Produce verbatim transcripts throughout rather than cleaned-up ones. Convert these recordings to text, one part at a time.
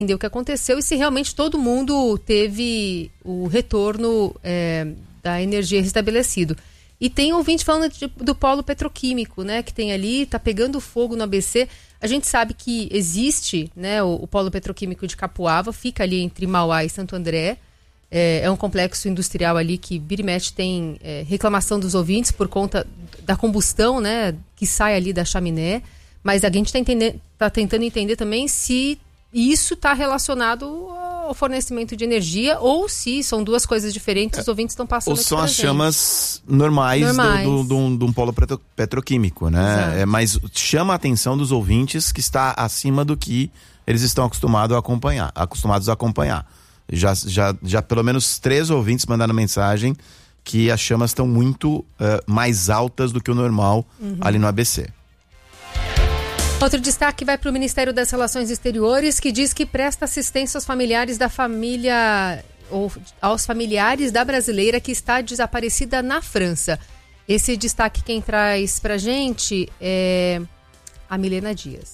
entender o que aconteceu e se realmente todo mundo teve o retorno é, da energia restabelecido. E tem ouvinte falando de, do polo petroquímico, né, que tem ali, tá pegando fogo no A B C. A gente sabe que existe, né, o, o polo petroquímico de Capuava, fica ali entre Mauá e Santo André. É, é um complexo industrial ali que vira e mexe tem é, reclamação dos ouvintes por conta da combustão, né, que sai ali da chaminé. Mas a gente está tá tentando entender também se isso está relacionado ao fornecimento de energia ou se são duas coisas diferentes, os ouvintes estão passando. Ou são as chamas normais, normais. Do, do, do, de um polo petro, petroquímico, né? É, mas chama a atenção dos ouvintes que está acima do que eles estão acostumados a acompanhar. Acostumados a acompanhar. Já, já, já pelo menos três ouvintes mandaram mensagem que as chamas estão muito uh, mais altas do que o normal uhum. ali no A B C. Outro destaque vai para o Ministério das Relações Exteriores, que diz que presta assistência aos familiares da família, ou aos familiares da brasileira que está desaparecida na França. Esse destaque quem traz para a gente é a Milena Dias.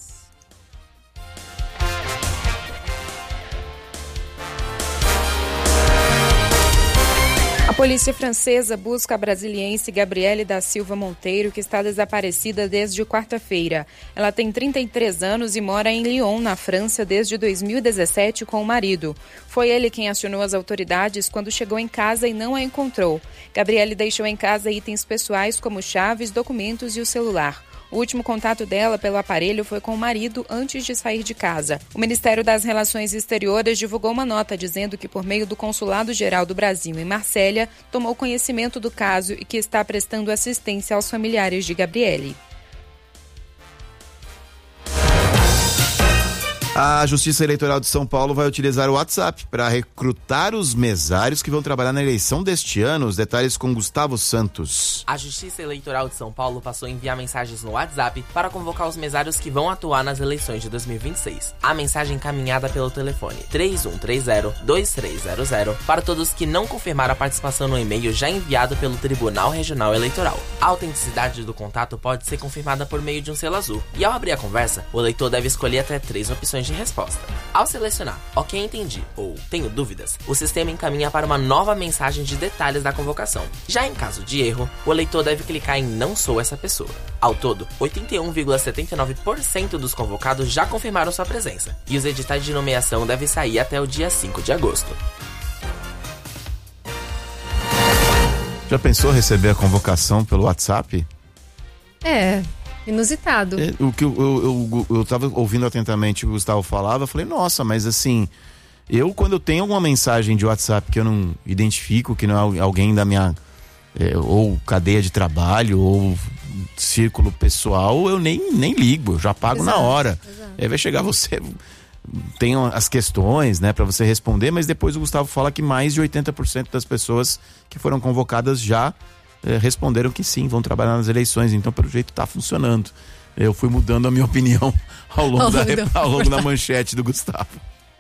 A polícia francesa busca a brasiliense Gabriele da Silva Monteiro, que está desaparecida desde quarta-feira. Ela tem trinta e três anos e mora em Lyon, na França, desde dois mil e dezessete com o marido. Foi ele quem acionou as autoridades quando chegou em casa e não a encontrou. Gabriele deixou em casa itens pessoais como chaves, documentos e o celular. O último contato dela pelo aparelho foi com o marido antes de sair de casa. O Ministério das Relações Exteriores divulgou uma nota dizendo que, por meio do Consulado-Geral do Brasil em Marsella, tomou conhecimento do caso e que está prestando assistência aos familiares de Gabriele. A Justiça Eleitoral de São Paulo vai utilizar o WhatsApp para recrutar os mesários que vão trabalhar na eleição deste ano. Os detalhes com Gustavo Santos. A Justiça Eleitoral de São Paulo passou a enviar mensagens no WhatsApp para convocar os mesários que vão atuar nas eleições de dois mil e vinte e seis. A mensagem encaminhada pelo telefone três um três zero, dois três zero zero para todos que não confirmaram a participação no e-mail já enviado pelo Tribunal Regional Eleitoral. A autenticidade do contato pode ser confirmada por meio de um selo azul. E ao abrir a conversa, o eleitor deve escolher até três opções de resposta. Ao selecionar ok, entendi ou tenho dúvidas, o sistema encaminha para uma nova mensagem de detalhes da convocação. Já em caso de erro, o eleitor deve clicar em não sou essa pessoa. Ao todo, oitenta e um vírgula setenta e nove por cento dos convocados já confirmaram sua presença, e os editais de nomeação devem sair até o dia cinco de agosto. Já pensou receber a convocação pelo WhatsApp? É... inusitado. É, o que eu, eu, eu, eu tava ouvindo atentamente o que o Gustavo falava, eu falei, nossa, mas assim, eu quando eu tenho alguma mensagem de WhatsApp que eu não identifico, que não é alguém da minha, é, ou cadeia de trabalho, ou círculo pessoal, eu nem, nem ligo, eu já pago exato, na hora. Exato. Aí vai chegar você, tem as questões, né, pra você responder, mas depois o Gustavo fala que mais de oitenta por cento das pessoas que foram convocadas já Eh, responderam que sim, vão trabalhar nas eleições, então pelo jeito tá funcionando. Eu fui mudando a minha opinião ao longo, da, ao longo da manchete do Gustavo.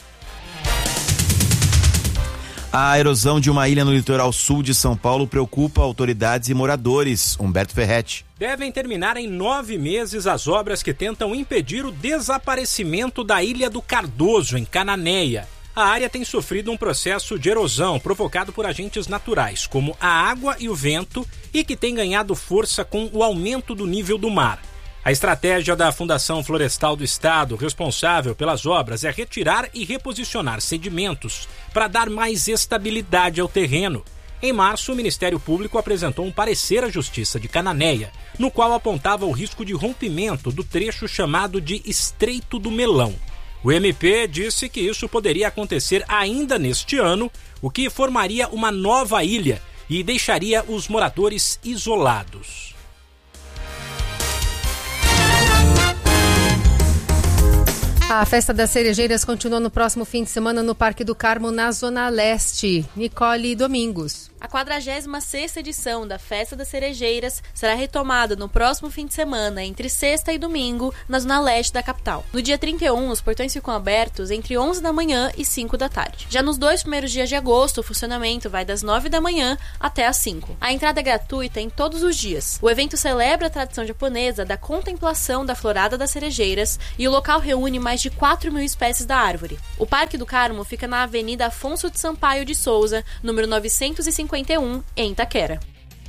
A erosão de uma ilha no litoral sul de São Paulo preocupa autoridades e moradores. Humberto Ferretti. Devem terminar em nove meses as obras que tentam impedir o desaparecimento da Ilha do Cardoso, em Cananéia. A área tem sofrido um processo de erosão provocado por agentes naturais, como a água e o vento, e que tem ganhado força com o aumento do nível do mar. A estratégia da Fundação Florestal do Estado, responsável pelas obras, é retirar e reposicionar sedimentos para dar mais estabilidade ao terreno. Em março, o Ministério Público apresentou um parecer à Justiça de Cananéia, no qual apontava o risco de rompimento do trecho chamado de Estreito do Melão. O M P disse que isso poderia acontecer ainda neste ano, o que formaria uma nova ilha e deixaria os moradores isolados. A Festa das Cerejeiras continua no próximo fim de semana no Parque do Carmo, na Zona Leste. Nicole Domingos. A quadragésima sexta edição da Festa das Cerejeiras será retomada no próximo fim de semana, entre sexta e domingo, na zona leste da capital. No dia trinta e um, os portões ficam abertos entre onze da manhã e cinco da tarde. Já nos dois primeiros dias de agosto, o funcionamento vai das nove da manhã até às cinco. A entrada é gratuita em todos os dias. O evento celebra a tradição japonesa da contemplação da florada das cerejeiras e o local reúne mais de quatro mil espécies da árvore. O Parque do Carmo fica na Avenida Afonso de Sampaio de Souza, número novecentos e cinquenta e um, em Itaquera.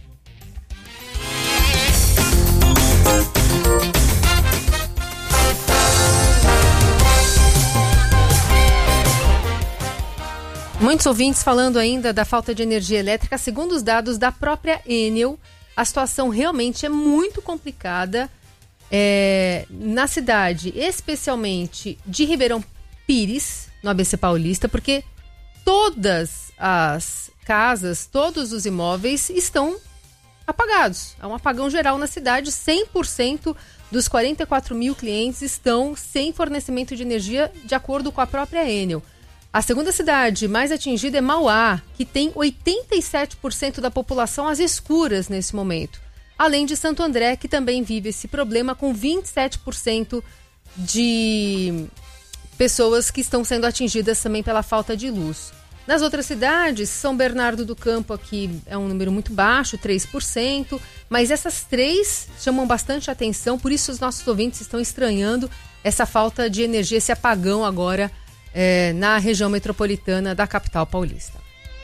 Muitos ouvintes falando ainda da falta de energia elétrica. Segundo os dados da própria Enel, a situação realmente é muito complicada é, na cidade, especialmente de Ribeirão Pires, no A B C Paulista, porque todas as casas, todos os imóveis estão apagados. É um apagão geral na cidade. cem por cento dos quarenta e quatro mil clientes estão sem fornecimento de energia, de acordo com a própria Enel. A segunda cidade mais atingida é Mauá, que tem oitenta e sete por cento da população às escuras nesse momento. Além de Santo André, que também vive esse problema com vinte e sete por cento de pessoas que estão sendo atingidas também pela falta de luz. Nas outras cidades, São Bernardo do Campo aqui é um número muito baixo, três por cento, mas essas três chamam bastante atenção, por isso os nossos ouvintes estão estranhando essa falta de energia, esse apagão agora é, na região metropolitana da capital paulista.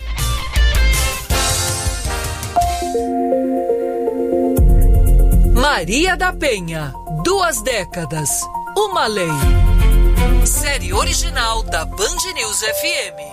Maria da Penha, duas décadas, uma lei. Série original da Band News F M.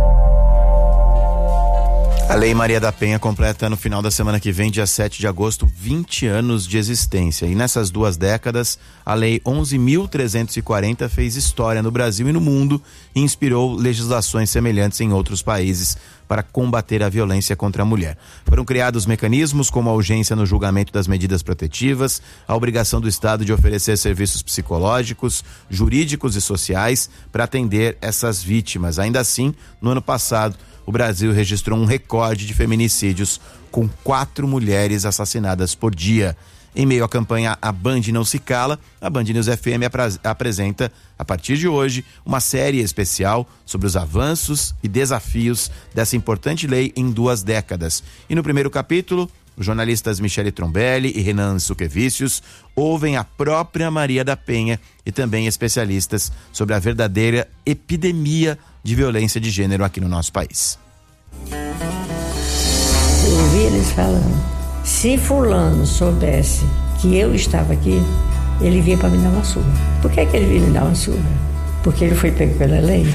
A Lei Maria da Penha completa no final da semana que vem, dia sete de agosto, vinte anos de existência. E nessas duas décadas, a Lei onze mil trezentos e quarenta fez história no Brasil e no mundo e inspirou legislações semelhantes em outros países para combater a violência contra a mulher. Foram criados mecanismos como a urgência no julgamento das medidas protetivas, a obrigação do Estado de oferecer serviços psicológicos, jurídicos e sociais para atender essas vítimas. Ainda assim, no ano passado, o Brasil registrou um recorde de feminicídios, com quatro mulheres assassinadas por dia. Em meio à campanha A Band Não Se Cala, a Band News F M apresenta, a partir de hoje, uma série especial sobre os avanços e desafios dessa importante lei em duas décadas. E no primeiro capítulo, os jornalistas Michele Trombelli e Renan Suquevicius ouvem a própria Maria da Penha e também especialistas sobre a verdadeira epidemia de violência de gênero aqui no nosso país. Eu ouvi eles falando, se fulano soubesse que eu estava aqui, ele vinha para me dar uma surra. Por que que ele vinha me dar uma surra? Porque ele foi pego pela lei.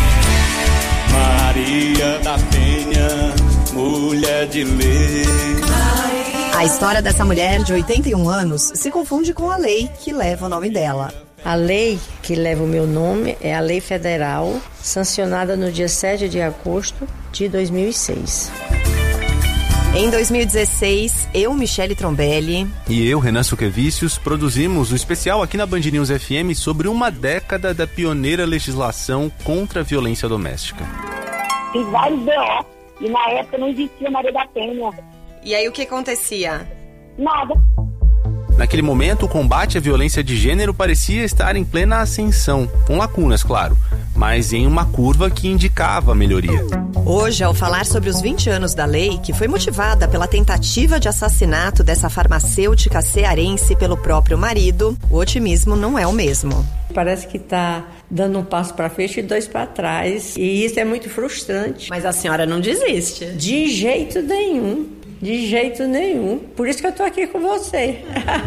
Maria da Penha, mulher de lei. A história dessa mulher de oitenta e um anos se confunde com a lei que leva o nome dela. A lei que leva o meu nome é a Lei Federal, sancionada no dia sete de agosto de dois mil e seis. Em dois mil e dezesseis, eu, Michele Trombelli e eu, Renan Suquevicius, produzimos um especial aqui na Band News F M sobre uma década da pioneira legislação contra a violência doméstica. Fiz vários B O e na época não existia Maria da Penha. E aí o que acontecia? Nada. Naquele momento, o combate à violência de gênero parecia estar em plena ascensão, com lacunas, claro, mas em uma curva que indicava a melhoria. Hoje, ao falar sobre os vinte anos da lei, que foi motivada pela tentativa de assassinato dessa farmacêutica cearense pelo próprio marido, o otimismo não é o mesmo. Parece que está dando um passo para frente e dois para trás, e isso é muito frustrante. Mas a senhora não desiste? De jeito nenhum. De jeito nenhum. Por isso que eu tô aqui com você.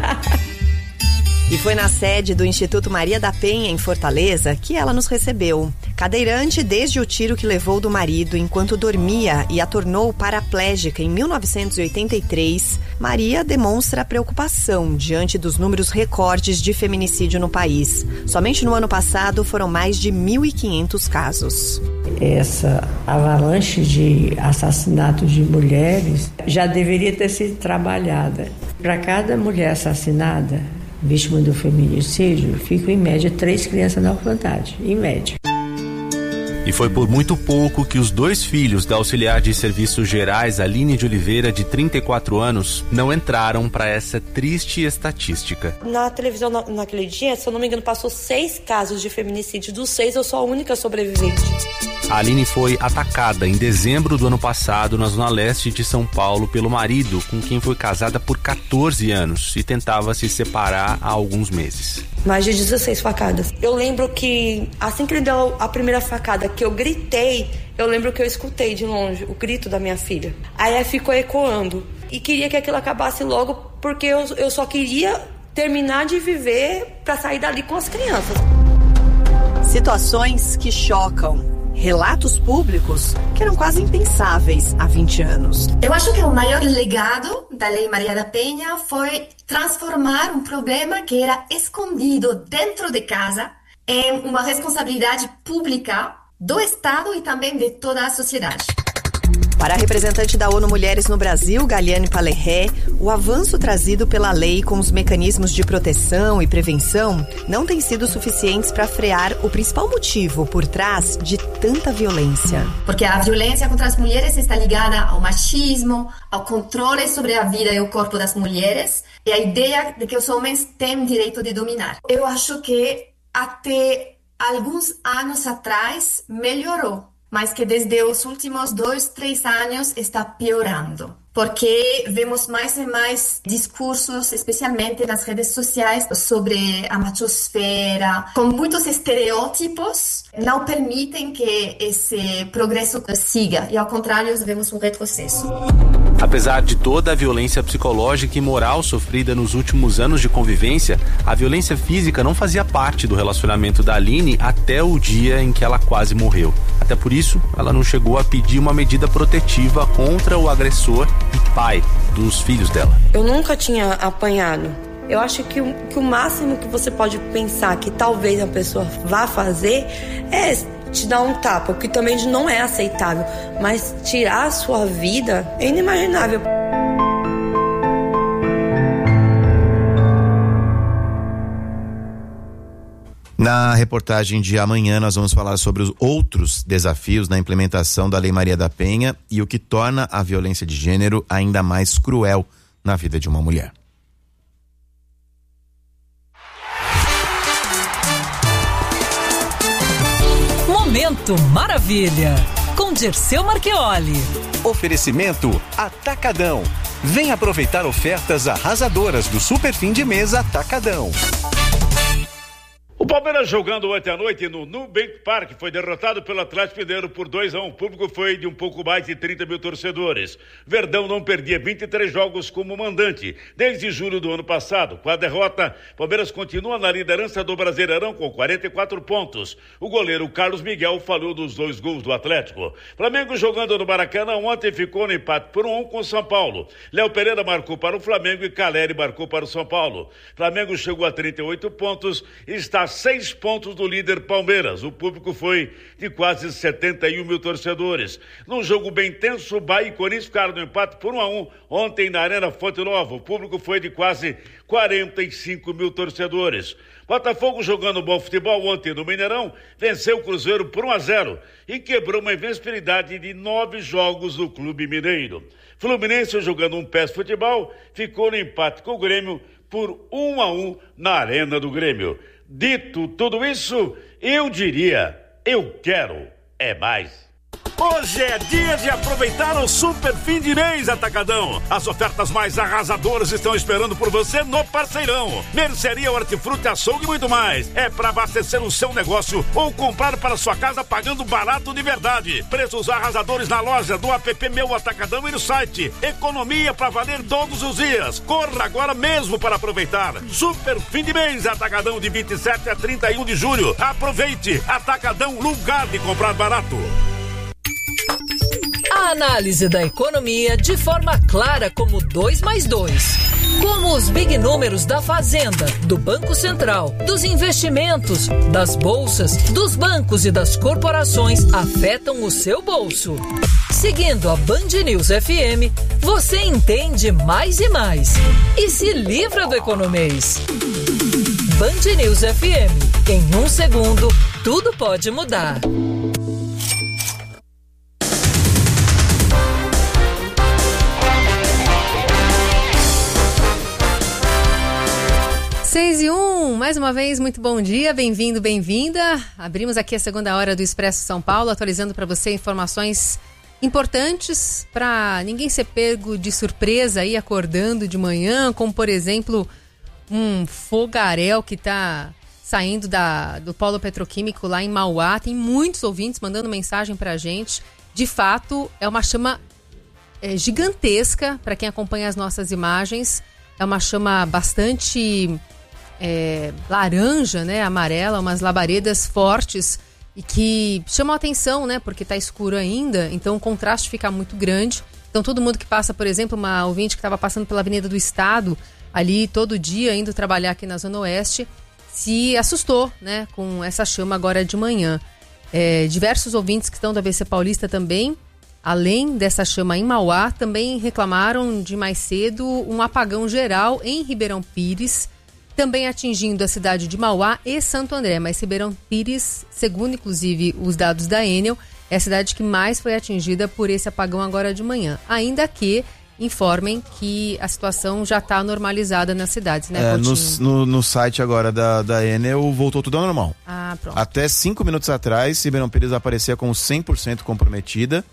E foi na sede do Instituto Maria da Penha, em Fortaleza, que ela nos recebeu. Cadeirante desde o tiro que levou do marido enquanto dormia e a tornou paraplégica em mil novecentos e oitenta e três, Maria demonstra preocupação diante dos números recordes de feminicídio no país. Somente no ano passado foram mais de mil e quinhentos casos. Essa avalanche de assassinatos de mulheres já deveria ter sido trabalhada. Para cada mulher assassinada, vítima do feminicídio, ficam em média três crianças na orfandade, em média. E foi por muito pouco que os dois filhos da auxiliar de serviços gerais, Aline de Oliveira, de trinta e quatro anos, não entraram para essa triste estatística. Na televisão, na, naquele dia, se eu não me engano, passou seis casos de feminicídio. Dos seis, eu sou a única sobrevivente. A Aline foi atacada em dezembro do ano passado na zona leste de São Paulo pelo marido, com quem foi casada por catorze anos e tentava se separar há alguns meses. Mais de dezesseis facadas. Eu lembro que assim que ele deu a primeira facada, que eu gritei, eu lembro que eu escutei de longe o grito da minha filha. Aí ficou ecoando. E queria que aquilo acabasse logo, porque eu, eu só queria terminar de viver para sair dali com as crianças. Situações que chocam. Relatos públicos que eram quase impensáveis há vinte anos. Eu acho que o maior legado da Lei Maria da Penha foi transformar um problema que era escondido dentro de casa em uma responsabilidade pública do Estado e também de toda a sociedade. Para a representante da ONU Mulheres no Brasil, Galiane Palerré, o avanço trazido pela lei com os mecanismos de proteção e prevenção não tem sido suficientes para frear o principal motivo por trás de tanta violência. Porque a violência contra as mulheres está ligada ao machismo, ao controle sobre a vida e o corpo das mulheres e a ideia de que os homens têm direito de dominar. Eu acho que até alguns anos atrás melhorou, mas que desde os últimos dois, três anos está piorando. Porque vemos mais e mais discursos, especialmente nas redes sociais, sobre a machosfera, com muitos estereótipos, não permitem que esse progresso siga. E, ao contrário, vemos um retrocesso. Apesar de toda a violência psicológica e moral sofrida nos últimos anos de convivência, a violência física não fazia parte do relacionamento da Aline até o dia em que ela quase morreu. Até por isso, ela não chegou a pedir uma medida protetiva contra o agressor e pai dos filhos dela. Eu nunca tinha apanhado. Eu acho que o, que o máximo que você pode pensar que talvez a pessoa vá fazer é te dar um tapa, o que também não é aceitável. Mas tirar a sua vida é inimaginável. Na reportagem de amanhã nós vamos falar sobre os outros desafios na implementação da Lei Maria da Penha e o que torna a violência de gênero ainda mais cruel na vida de uma mulher. Momento Maravilha, com Dirceu Marchioli. Oferecimento Atacadão. Vem aproveitar ofertas arrasadoras do Super Fim de Mês Atacadão. O Palmeiras jogando ontem à noite no Nubank Park foi derrotado pelo Atlético Mineiro por dois a um. O público foi de um pouco mais de trinta mil torcedores. Verdão não perdia vinte e três jogos como mandante desde julho do ano passado. Com a derrota, Palmeiras continua na liderança do Brasileirão com quarenta e quatro pontos. O goleiro Carlos Miguel falhou dos dois gols do Atlético. Flamengo jogando no Maracanã ontem ficou no empate por um a um com o São Paulo. Léo Pereira marcou para o Flamengo e Caleri marcou para o São Paulo. Flamengo chegou a trinta e oito pontos e está seis pontos do líder Palmeiras. O público foi de quase setenta e um mil torcedores. Num jogo bem tenso, Bahia e Corinthians ficaram no empate por um a um ontem na Arena Fonte Nova. O público foi de quase quarenta e cinco mil torcedores. Botafogo jogando bom futebol ontem no Mineirão, venceu o Cruzeiro por um a zero e quebrou uma invencibilidade de nove jogos do Clube Mineiro. Fluminense jogando um péssimo futebol, ficou no empate com o Grêmio por um a um na Arena do Grêmio. Dito tudo isso, eu diria, eu quero é mais. Hoje é dia de aproveitar o Super Fim de Mês Atacadão. As ofertas mais arrasadoras estão esperando por você no Parceirão. Mercearia, hortifruti, açougue e muito mais. É para abastecer o seu negócio ou comprar para sua casa pagando barato de verdade. Preços arrasadores na loja, do app Meu Atacadão e no site. Economia para valer todos os dias. Corra agora mesmo para aproveitar. Super Fim de Mês Atacadão de vinte e sete a trinta e um de julho. Aproveite. Atacadão, lugar de comprar barato. A análise da economia de forma clara como dois mais dois. Como os big números da Fazenda, do Banco Central, dos investimentos, das bolsas, dos bancos e das corporações afetam o seu bolso. Seguindo a Band News F M, você entende mais e mais. E se livra do economês. Band News F M. Em um segundo, tudo pode mudar. seis e um, mais uma vez, muito bom dia, bem-vindo, bem-vinda. Abrimos aqui a segunda hora do Expresso São Paulo, atualizando para você informações importantes para ninguém ser pego de surpresa aí acordando de manhã, como por exemplo um fogaréu que está saindo da, do polo petroquímico lá em Mauá. Tem muitos ouvintes mandando mensagem para a gente. De fato, é uma chama é, gigantesca, para quem acompanha as nossas imagens. É uma chama bastante é, laranja, né, amarela, umas labaredas fortes e que chamam a atenção, né, porque está escuro ainda, então o contraste fica muito grande. Então todo mundo que passa, por exemplo, uma ouvinte que estava passando pela Avenida do Estado, ali todo dia, indo trabalhar aqui na Zona Oeste, se assustou, né, com essa chama agora de manhã. É, diversos ouvintes que estão da A B C Paulista também, além dessa chama em Mauá, também reclamaram de mais cedo um apagão geral em Ribeirão Pires, também atingindo a cidade de Mauá e Santo André. Mas Ribeirão Pires, segundo inclusive os dados da Enel, é a cidade que mais foi atingida por esse apagão agora de manhã. Ainda que informem que a situação já está normalizada nas cidades, né, é, no, no, no site agora da, da Enel voltou tudo ao normal. Ah, pronto. Até cinco minutos atrás, Ribeirão Pires aparecia com cem por cento comprometida.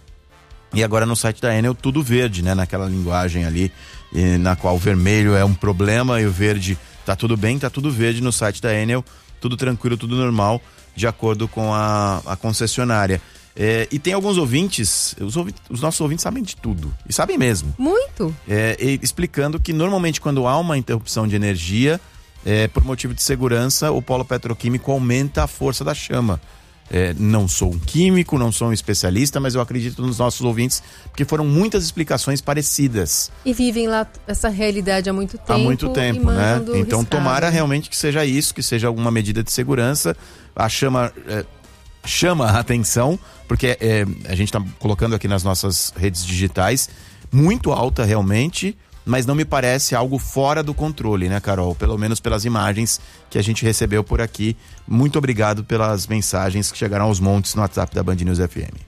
E agora no site da Enel tudo verde, né? Naquela linguagem ali, e, na qual o vermelho é um problema e o verde tá tudo bem, tá tudo verde no site da Enel, tudo tranquilo, tudo normal, de acordo com a, a concessionária. É, e tem alguns ouvintes, os, ouvintes, os nossos ouvintes sabem de tudo, e sabem mesmo. Muito! É, e, explicando que normalmente quando há uma interrupção de energia, é, por motivo de segurança, o polo petroquímico aumenta a força da chama. É, não sou um químico, não sou um especialista, mas eu acredito nos nossos ouvintes, porque foram muitas explicações parecidas. E vivem lá essa realidade há muito tempo. Há muito tempo, né? Então riscado. Tomara realmente que seja isso, que seja alguma medida de segurança. A chama é, chama a atenção, porque é, a gente está colocando aqui nas nossas redes digitais, muito alta realmente, mas não me parece algo fora do controle, né, Carol? Pelo menos pelas imagens que a gente recebeu por aqui. Muito obrigado pelas mensagens que chegaram aos montes no WhatsApp da Band News F M.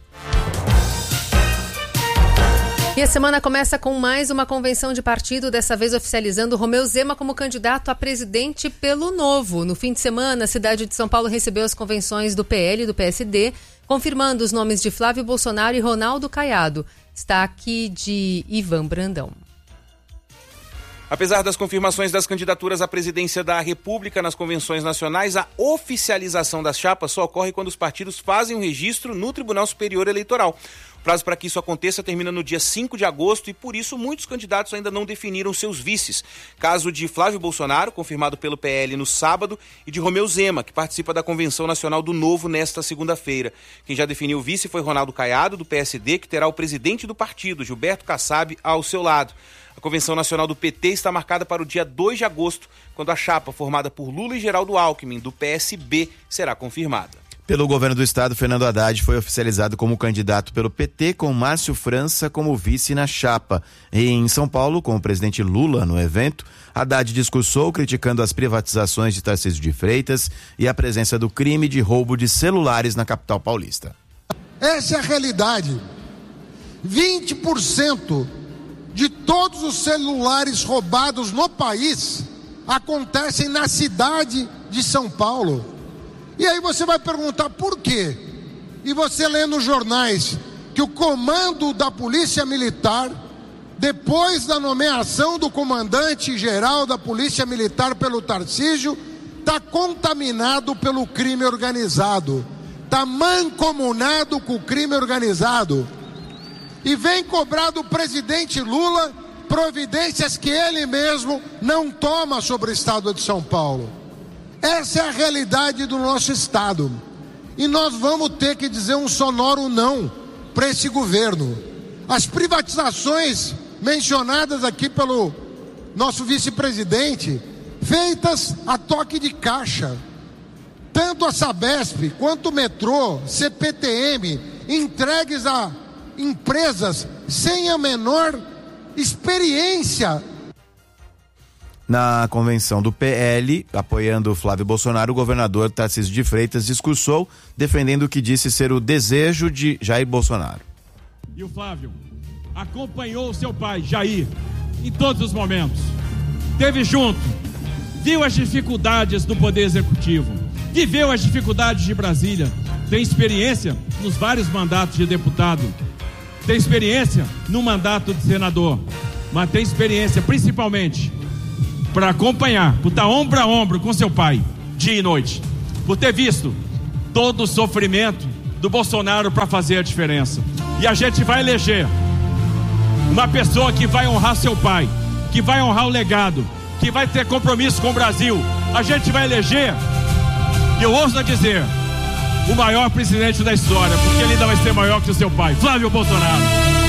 E a semana começa com mais uma convenção de partido, dessa vez oficializando Romeu Zema como candidato a presidente pelo Novo. No fim de semana, a cidade de São Paulo recebeu as convenções do P L e do P S D, confirmando os nomes de Flávio Bolsonaro e Ronaldo Caiado. Destaque de Ivan Brandão. Apesar das confirmações das candidaturas à presidência da República nas convenções nacionais, a oficialização das chapas só ocorre quando os partidos fazem o registro no Tribunal Superior Eleitoral. O prazo para que isso aconteça termina no dia cinco de agosto e, por isso, muitos candidatos ainda não definiram seus vices. Caso de Flávio Bolsonaro, confirmado pelo P L no sábado, e de Romeu Zema, que participa da Convenção Nacional do Novo nesta segunda-feira. Quem já definiu o vice foi Ronaldo Caiado, do P S D, que terá o presidente do partido, Gilberto Kassab, ao seu lado. A Convenção Nacional do P T está marcada para o dia dois de agosto, quando a chapa formada por Lula e Geraldo Alckmin, do P S B, será confirmada. Pelo governo do estado, Fernando Haddad foi oficializado como candidato pelo P T, com Márcio França como vice na chapa. E em São Paulo, com o presidente Lula no evento, Haddad discursou criticando as privatizações de Tarcísio de Freitas e a presença do crime de roubo de celulares na capital paulista. Essa é a realidade. vinte por cento de todos os celulares roubados no país acontecem na cidade de São Paulo. E aí você vai perguntar por quê? E você lê nos jornais que o comando da Polícia Militar, depois da nomeação do comandante-geral da Polícia Militar pelo Tarcísio, está contaminado pelo crime organizado, está mancomunado com o crime organizado. E vem cobrar do presidente Lula providências que ele mesmo não toma sobre o estado de São Paulo. Essa é a realidade do nosso estado. E nós vamos ter que dizer um sonoro não para esse governo. As privatizações mencionadas aqui pelo nosso vice-presidente, feitas a toque de caixa. Tanto a Sabesp quanto o metrô, C P T M, entregues a empresas sem a menor experiência. Na convenção do P L, apoiando Flávio Bolsonaro, o governador Tarcísio de Freitas discursou, defendendo o que disse ser o desejo de Jair Bolsonaro. E o Flávio acompanhou o seu pai, Jair, em todos os momentos. Esteve junto, viu as dificuldades do Poder Executivo, viveu as dificuldades de Brasília, tem experiência nos vários mandatos de deputado, tem experiência no mandato de senador, mas tem experiência principalmente para acompanhar, por estar ombro a ombro com seu pai, dia e noite, por ter visto todo o sofrimento do Bolsonaro para fazer a diferença. E a gente vai eleger uma pessoa que vai honrar seu pai, que vai honrar o legado, que vai ter compromisso com o Brasil. A gente vai eleger, e eu ouso dizer, o maior presidente da história, porque ele ainda vai ser maior que o seu pai, Flávio Bolsonaro.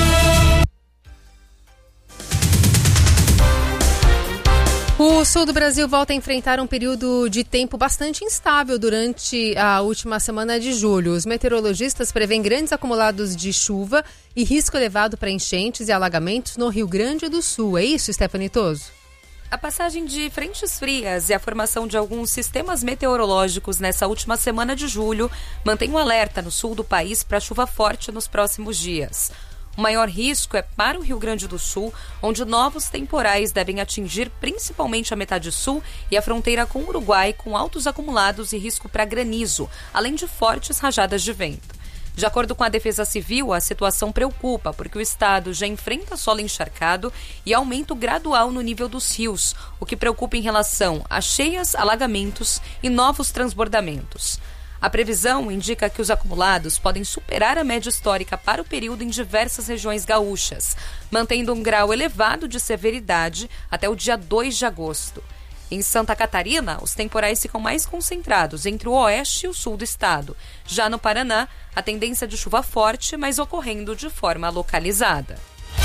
O sul do Brasil volta a enfrentar um período de tempo bastante instável durante a última semana de julho. Os meteorologistas prevêem grandes acumulados de chuva e risco elevado para enchentes e alagamentos no Rio Grande do Sul. É isso, Stephanie Toso? A passagem de frentes frias e a formação de alguns sistemas meteorológicos nessa última semana de julho mantém um alerta no sul do país para chuva forte nos próximos dias. O maior risco é para o Rio Grande do Sul, onde novos temporais devem atingir principalmente a metade sul e a fronteira com o Uruguai, com altos acumulados e risco para granizo, além de fortes rajadas de vento. De acordo com a Defesa Civil, a situação preocupa porque o estado já enfrenta solo encharcado e aumento gradual no nível dos rios, o que preocupa em relação a cheias, alagamentos e novos transbordamentos. A previsão indica que os acumulados podem superar a média histórica para o período em diversas regiões gaúchas, mantendo um grau elevado de severidade até o dia dois de agosto. Em Santa Catarina, os temporais ficam mais concentrados entre o oeste e o sul do estado. Já no Paraná, a tendência de chuva forte, mas ocorrendo de forma localizada.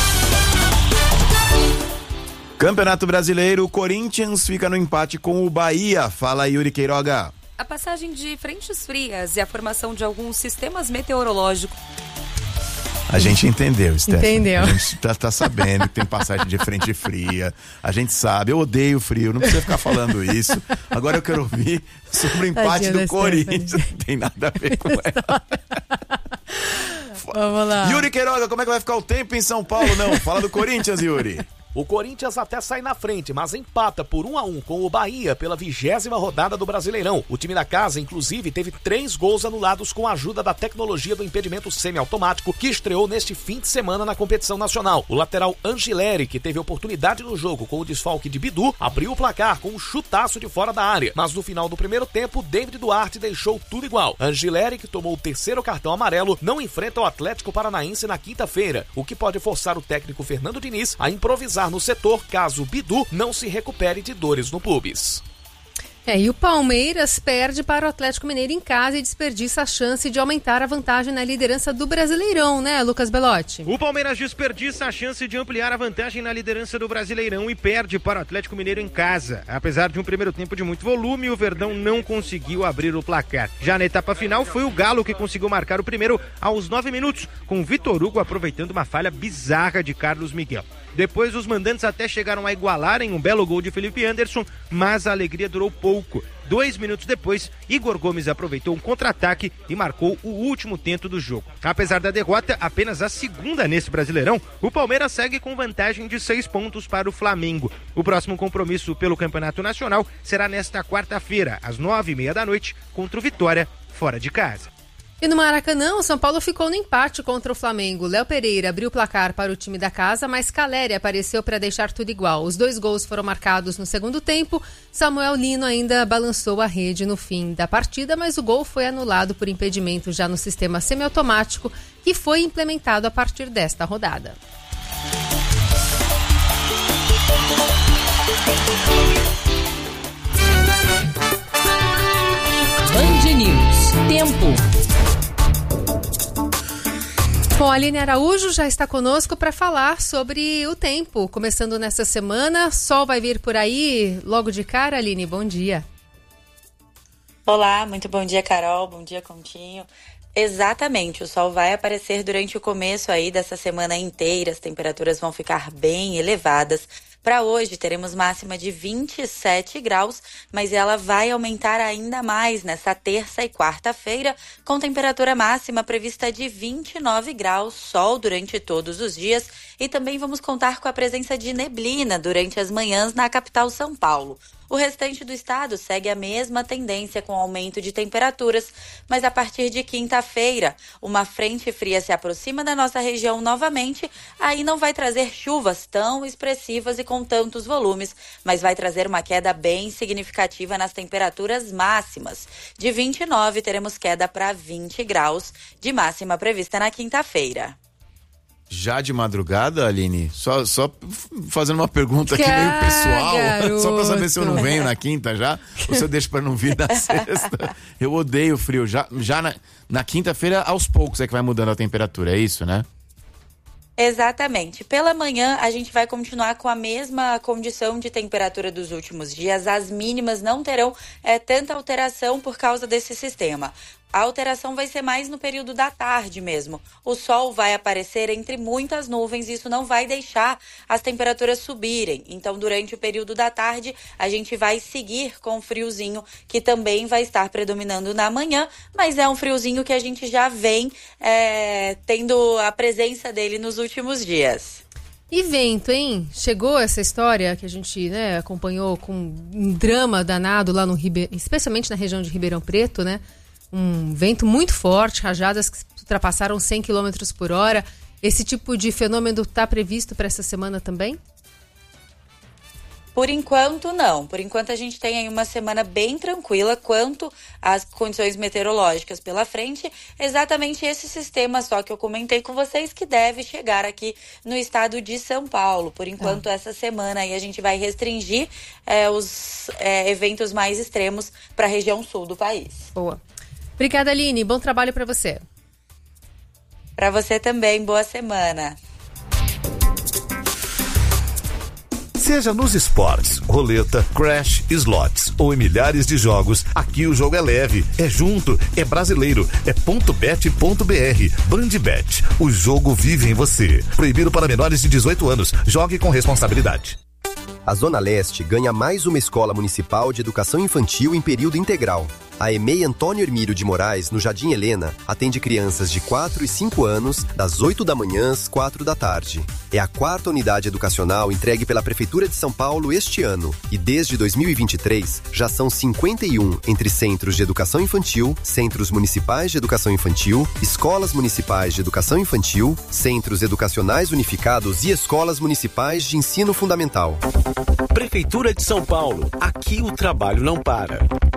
Campeonato Brasileiro, o Corinthians fica no empate com o Bahia. Fala, Yuri Queiroga. A passagem de frentes frias e a formação de alguns sistemas meteorológicos. A gente entendeu, Stephanie. Entendeu. A gente tá, tá sabendo que tem passagem de frente fria. A gente sabe. Eu odeio frio, não precisa ficar falando isso. Agora eu quero ouvir sobre o empate Tadinha do Corinthians. Não tem nada a ver com ela. Vamos lá. Yuri Queiroga, como é que vai ficar o tempo em São Paulo? Não, fala do Corinthians, Yuri. O Corinthians até sai na frente, mas empata por um a um com o Bahia pela vigésima rodada do Brasileirão. O time da casa, inclusive, teve três gols anulados com a ajuda da tecnologia do impedimento semiautomático que estreou neste fim de semana na competição nacional. O lateral Angileri, que teve oportunidade no jogo com o desfalque de Bidu, abriu o placar com um chutaço de fora da área. Mas no final do primeiro tempo, David Duarte deixou tudo igual. Angileri, que tomou o terceiro cartão amarelo, não enfrenta o Atlético Paranaense na quinta-feira, o que pode forçar o técnico Fernando Diniz a improvisar no setor caso Bidu não se recupere de dores no pubis. É, e o Palmeiras perde para o Atlético Mineiro em casa e desperdiça a chance de aumentar a vantagem na liderança do Brasileirão, né, Lucas Belotti? O Palmeiras desperdiça a chance de ampliar a vantagem na liderança do Brasileirão e perde para o Atlético Mineiro em casa. Apesar de um primeiro tempo de muito volume, o Verdão não conseguiu abrir o placar. Já na etapa final, foi o Galo que conseguiu marcar o primeiro aos nove minutos, com o Vitor Hugo aproveitando uma falha bizarra de Carlos Miguel. Depois, os mandantes até chegaram a igualar em um belo gol de Felipe Anderson, mas a alegria durou pouco. Dois minutos depois, Igor Gomes aproveitou um contra-ataque e marcou o último tento do jogo. Apesar da derrota, apenas a segunda nesse Brasileirão, o Palmeiras segue com vantagem de seis pontos para o Flamengo. O próximo compromisso pelo Campeonato Nacional será nesta quarta-feira, às nove e meia da noite, contra o Vitória, fora de casa. E no Maracanã, o São Paulo ficou no empate contra o Flamengo. Léo Pereira abriu o placar para o time da casa, mas Caleri apareceu para deixar tudo igual. Os dois gols foram marcados no segundo tempo. Samuel Lino ainda balançou a rede no fim da partida, mas o gol foi anulado por impedimento já no sistema semiautomático, que foi implementado a partir desta rodada. Band News. Tempo. Bom, a Aline Araújo já está conosco para falar sobre o tempo. Começando nessa semana, sol vai vir por aí logo de cara. Aline, bom dia. Olá, muito bom dia, Carol. Bom dia, Continho. Exatamente, o sol vai aparecer durante o começo aí dessa semana inteira. As temperaturas vão ficar bem elevadas. Para hoje teremos máxima de vinte e sete graus, mas ela vai aumentar ainda mais nessa terça e quarta-feira, com temperatura máxima prevista de vinte e nove graus, sol durante todos os dias, e também vamos contar com a presença de neblina durante as manhãs na capital São Paulo. O restante do estado segue a mesma tendência com aumento de temperaturas, mas a partir de quinta-feira, uma frente fria se aproxima da nossa região novamente, aí não vai trazer chuvas tão expressivas e com tantos volumes, mas vai trazer uma queda bem significativa nas temperaturas máximas. De vinte e nove, teremos queda para vinte graus, de máxima prevista na quinta-feira. Já de madrugada, Aline? Só, só fazendo uma pergunta aqui meio pessoal, garoto. Só pra saber se eu não venho na quinta já, ou se eu deixo pra não vir na sexta. Eu odeio frio. Já, já na, na quinta-feira, aos poucos é que vai mudando a temperatura, é isso, né? Exatamente. Pela manhã, a gente vai continuar com a mesma condição de temperatura dos últimos dias. As mínimas não terão é, tanta alteração por causa desse sistema. A alteração vai ser mais no período da tarde mesmo. O sol vai aparecer entre muitas nuvens e isso não vai deixar as temperaturas subirem. Então, durante o período da tarde, a gente vai seguir com o friozinho que também vai estar predominando na manhã, mas é um friozinho que a gente já vem é, tendo a presença dele nos últimos dias. E vento, hein? Chegou essa história que a gente, né, acompanhou com um drama danado lá no Ribe... especialmente na região de Ribeirão Preto, né? Um vento muito forte, rajadas que ultrapassaram cem quilômetros por hora. Esse tipo de fenômeno está previsto para essa semana também? Por enquanto, não. Por enquanto, a gente tem aí uma semana bem tranquila quanto às condições meteorológicas pela frente. Exatamente esse sistema só que eu comentei com vocês que deve chegar aqui no estado de São Paulo. Por enquanto, ah. essa semana aí a gente vai restringir é, os é, eventos mais extremos para a região sul do país. Boa. Obrigada, Aline. Bom trabalho para você. Para você também. Boa semana. Seja nos esportes, roleta, crash, slots ou em milhares de jogos, aqui o jogo é leve, é junto, é brasileiro, é ponto bet ponto br. Bandbet, o jogo vive em você. Proibido para menores de dezoito anos. Jogue com responsabilidade. A Zona Leste ganha mais uma escola municipal de educação infantil em período integral. A EMEI Antônio Hermílio de Moraes, no Jardim Helena, atende crianças de quatro e cinco anos, das oito da manhã às quatro da tarde. É a quarta unidade educacional entregue pela Prefeitura de São Paulo este ano. E desde dois mil e vinte e três, já são cinquenta e um entre centros de educação infantil, centros municipais de educação infantil, escolas municipais de educação infantil, centros educacionais unificados e escolas municipais de ensino fundamental. Prefeitura de São Paulo. Aqui o trabalho não para.